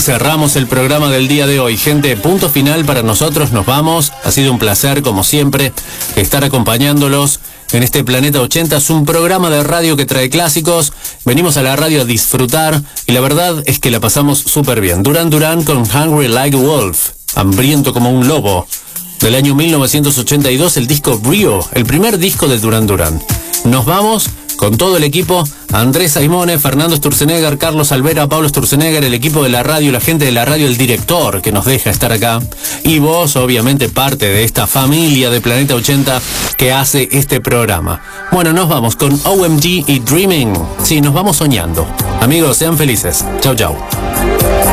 cerramos el programa del día de hoy. Gente, punto final para nosotros, nos vamos. Ha sido un placer, como siempre, estar acompañándolos en este Planeta 80. Es un programa de radio que trae clásicos. Venimos a la radio a disfrutar y la verdad es que la pasamos súper bien. Duran Duran con Hungry Like a Wolf, hambriento como un lobo, del año 1982, el disco Brio, el primer disco de Duran Duran. Nos vamos con todo el equipo: Andrés Saimone, Fernando Sturzenegger, Carlos Alvera, Pablo Sturzenegger, el equipo de la radio, la gente de la radio, el director que nos deja estar acá, y vos, obviamente, parte de esta familia de Planeta 80 que hace este programa. Bueno, nos vamos con OMG y Dreaming. Sí, nos vamos soñando. Amigos, sean felices. Chau, chau.